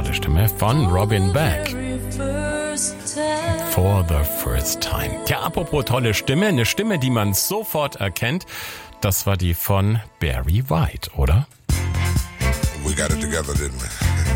tolle Stimme von Robin Beck. For the first time. Ja, apropos tolle Stimme, eine Stimme, die man sofort erkennt, das war die von Barry White, oder? We got it together, didn't we?